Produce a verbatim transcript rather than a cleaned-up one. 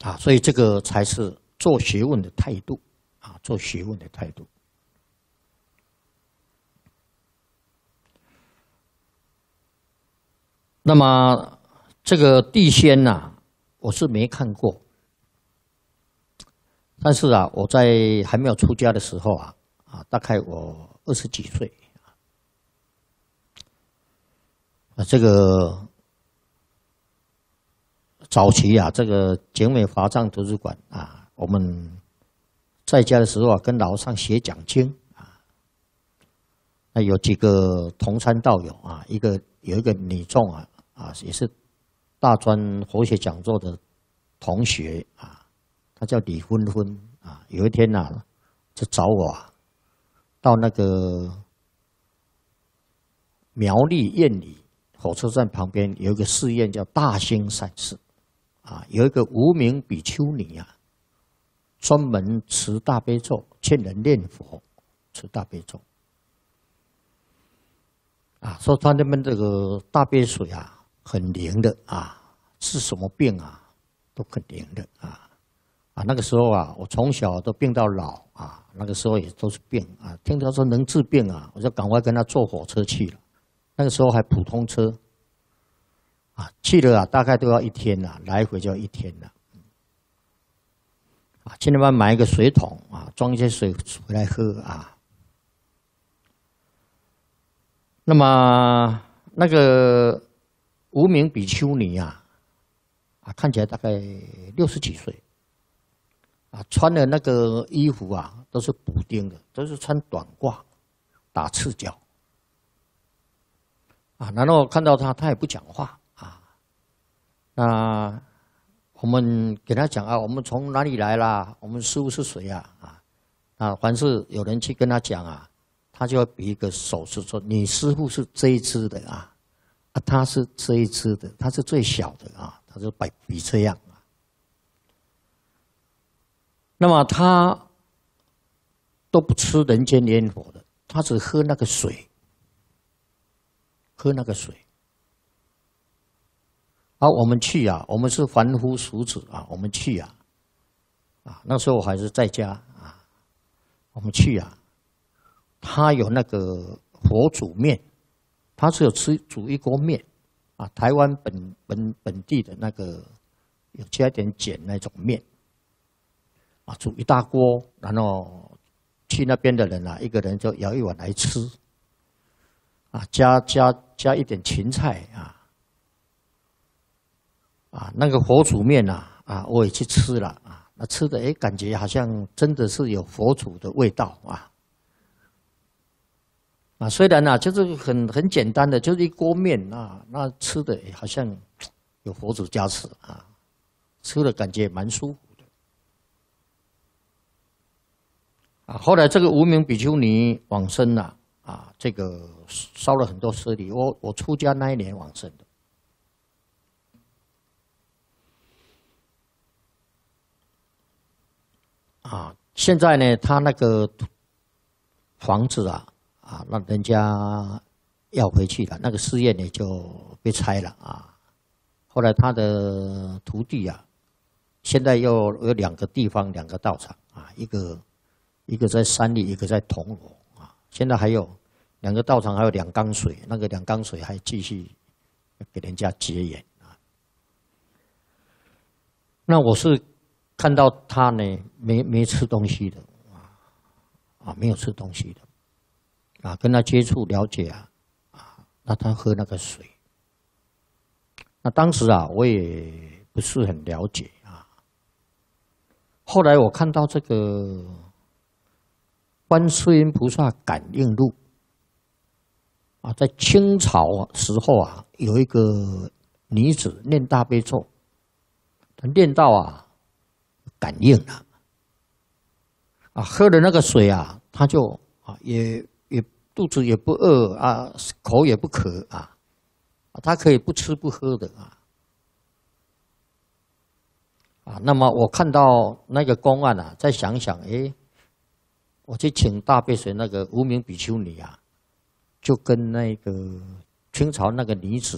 啊，所以这个才是做学问的态度啊，做学问的态度。那么这个地仙呐、啊，我是没看过，但是啊，我在还没有出家的时候啊，啊，大概我二十几岁啊，这个早期啊，这个景美华藏图书馆啊，我们在家的时候啊，跟老和尚学讲经啊，那有几个同参道友啊，一个有一个女众啊。啊，也是大专佛学讲座的同学啊，他叫李芬芬啊。有一天呐、啊，就找我啊，到那个苗栗燕里火车站旁边有一个寺院叫大兴善寺啊，有一个无名比丘尼啊，专门持大悲咒，劝人念佛，持大悲咒啊，说他那边这个大悲水啊。很灵的啊，是什么病啊，都很灵的啊啊！那个时候啊，我从小都病到老啊，那个时候也都是病啊。听他说能治病啊，我就赶快跟他坐火车去了。那个时候还普通车啊，去了啊，大概都要一天了，来回就要一天了。啊，去那边买一个水桶啊，装一些水回来喝啊。那么那个。无名比丘尼啊，啊，看起来大概六十几岁，啊，穿的那个衣服啊，都是补丁的，都是穿短褂，打赤脚，啊，然后看到他，他也不讲话啊，那我们给他讲啊，我们从哪里来啦？我们师父是谁啊？啊，啊，凡是有人去跟他讲啊，他就会比一个手势说：“你师父是这一支的啊。”啊，他是这一支的，他是最小的啊，他就比比这样啊。那么他都不吃人间烟火的，他只喝那个水，喝那个水。啊，我们去啊，我们是凡夫俗子啊，我们去啊，啊，那时候我还是在家啊，我们去啊，他有那个佛煮面。他只有吃煮一锅面，啊，台湾本本本地的那个有加一点碱那种面，啊，煮一大锅，然后去那边的人啊，一个人就舀一碗来吃，啊，加加加一点芹菜啊，啊，那个佛煮面呐，啊，我也去吃了啊，那吃的哎，感觉好像真的是有佛煮的味道啊。啊，虽然啊，就是很很简单的，就是一锅面啊，那吃的好像有佛祖加持啊，吃的感觉蛮舒服的。啊，后来这个无名比丘尼往生了啊，这个烧了很多舍利。我我出家那一年往生的。啊，现在呢，他那个房子啊。啊，那人家要回去了，那个寺院呢就被拆了啊。后来他的徒弟啊，现在又有两个地方，两个道场啊，一个一个在山里，一个在铜锣啊。现在还有两个道场，还有两缸水，那个两缸水还继续给人家结缘啊。那我是看到他呢，没没吃东西的啊，啊，没有吃东西的。啊，跟他接触了解啊，啊，那他喝那个水，那当时啊，我也不是很了解啊。后来我看到这个《观世音菩萨感应录》啊，在清朝时候啊，有一个女子念大悲咒，她念到啊，感应了，啊，喝了那个水啊，她就啊也。肚子也不饿啊，口也不渴啊，他可以不吃不喝的啊。啊，那么我看到那个公案啊，再想想，哎，我去请大悲水那个无名比丘尼啊，就跟那个清朝那个女子